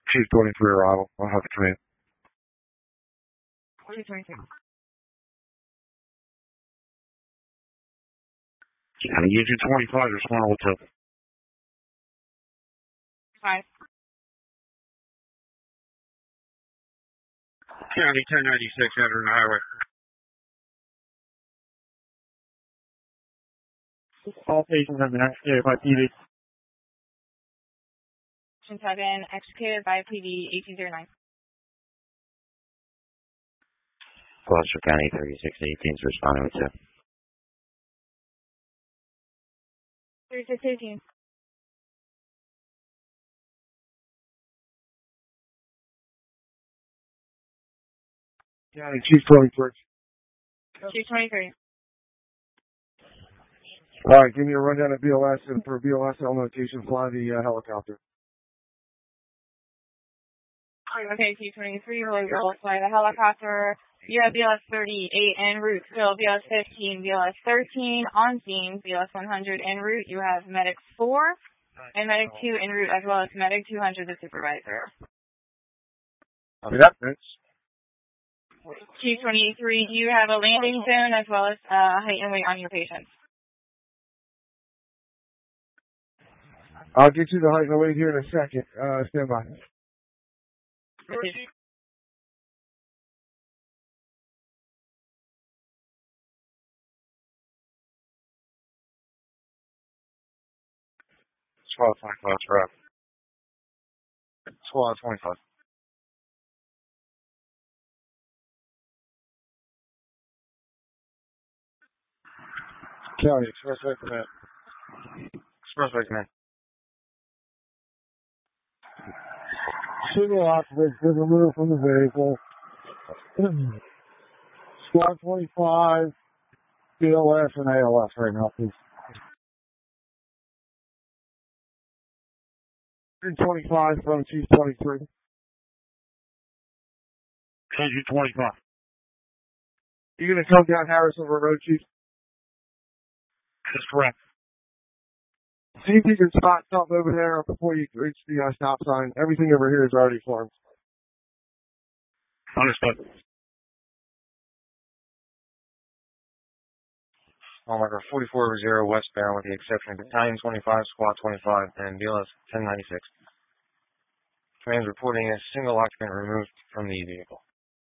Chief 23 arrival. I'll have to command. Chief 23. County Agent 25, respond what's up. 5. County 1096, entering the highway. All patients have been executed by PD. Patients have been executed by PD 1809. Gloucester County 3618 is responding with 2. 3618. County Chief 23. Chief 23. Alright, give me a rundown of BLS, and for BLS, I'll notation fly the helicopter. Okay, Chief 23, we'll fly the helicopter. You have BLS 38 en route, still BLS 15, BLS 13 on scene, BLS 100 en route. You have Medic 4 and Medic 2 en route, as well as Medic 200, the supervisor. Copy that, Vince. Chief 23, you have a landing zone as well as height and weight on your patients. I'll get you the height and the weight here in a second. Stand by. Squad 25, correct. Squad 25. County, Expressway Command. Expressway Command. Single occupants been removed from the vehicle. Squad 25, BLS and ALS right now, please. 25 from Chief 23. Chief 25. You gonna come down Harrison Road, Chief? That's correct. See if you can spot something over there before you reach the stop sign. Everything over here is already formed. Understood. Oh my God, 44-0 westbound with the exception of Battalion 25, Squad 25, and BLS 1096. Command's reporting a single occupant removed from the vehicle.